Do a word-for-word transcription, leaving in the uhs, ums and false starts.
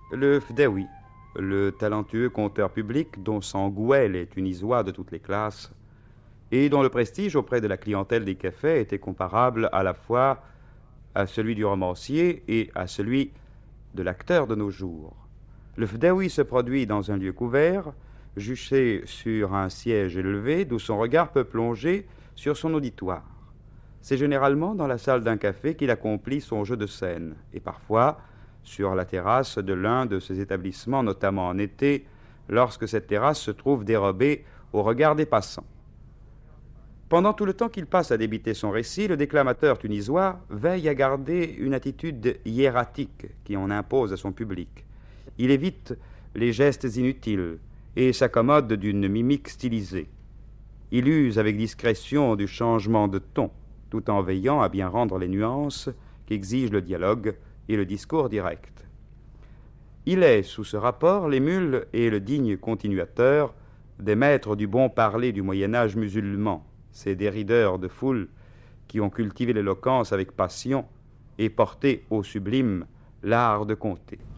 Le Fdaoui, le talentueux conteur public dont s'engouaient les Tunisois de toutes les classes, et dont le prestige auprès de la clientèle des cafés était comparable à la fois à celui du romancier et à celui de l'acteur de nos jours. Le Fdaoui se produit dans un lieu couvert, juché sur un siège élevé, d'où son regard peut plonger sur son auditoire. C'est généralement dans la salle d'un café qu'il accomplit son jeu de scène, et parfois sur la terrasse de l'un de ses établissements, notamment en été, lorsque cette terrasse se trouve dérobée au regard des passants. Pendant tout le temps qu'il passe à débiter son récit, le déclamateur tunisois veille à garder une attitude hiératique qui en impose à son public. Il évite les gestes inutiles et s'accommode d'une mimique stylisée. Il use avec discrétion du changement de ton, tout en veillant à bien rendre les nuances qu'exige le dialogue et le discours direct. Il est, sous ce rapport, l'émule et le digne continuateur des maîtres du bon parler du Moyen-Âge musulman, ces dérideurs de foule qui ont cultivé l'éloquence avec passion et porté au sublime l'art de conter.